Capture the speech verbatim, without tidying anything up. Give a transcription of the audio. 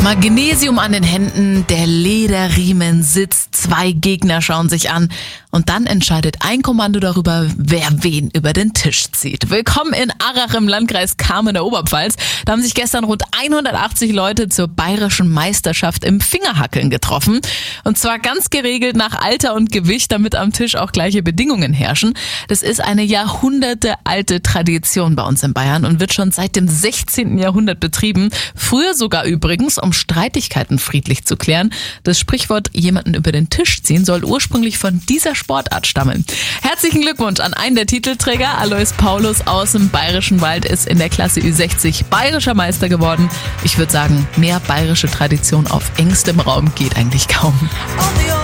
Magnesium an den Händen, der Lederriemen sitzt, zwei Gegner schauen sich an und dann entscheidet ein Kommando darüber, wer wen über den Tisch zieht. Willkommen in Arrach im Landkreis Cham in der Oberpfalz. Da haben sich gestern rund hundertachtzig Leute zur bayerischen Meisterschaft im Fingerhackeln getroffen. Und zwar ganz geregelt nach Alter und Gewicht, damit am Tisch auch gleiche Bedingungen herrschen. Das ist eine jahrhundertealte Tradition bei uns in Bayern und wird schon seit dem sechzehnten Jahrhundert betrieben. Früher sogar übrigens, um Streitigkeiten friedlich zu klären. Das Sprichwort jemanden über den Tisch ziehen soll ursprünglich von dieser Sportart stammen. Herzlichen Glückwunsch an einen der Titelträger. Alois Paulus aus dem Bayerischen Wald ist in der Klasse Ü sechzig bayerischer Meister geworden. Ich würde sagen, mehr bayerische Tradition auf engstem Raum geht eigentlich kaum.